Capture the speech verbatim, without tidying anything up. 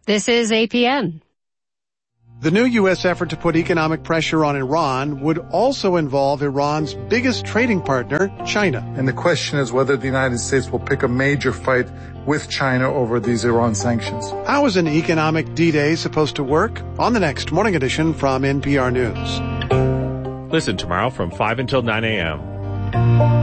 This is A P N. The new U S effort to put economic pressure on Iran would also involve Iran's biggest trading partner, China. And the question is whether the United States will pick a major fight with China over these Iran sanctions. How is an economic D-Day supposed to work? On the next Morning Edition from N P R News. Listen tomorrow from five until nine a.m.